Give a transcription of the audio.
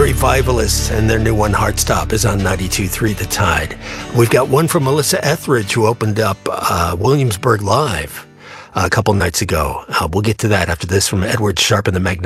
Revivalists and their new one, Heartstop, is on 92.3 The Tide. We've got one from Melissa Etheridge, who opened up Williamsburg Live a couple nights ago. We'll get to that after this from Edward Sharpe and the Magnetic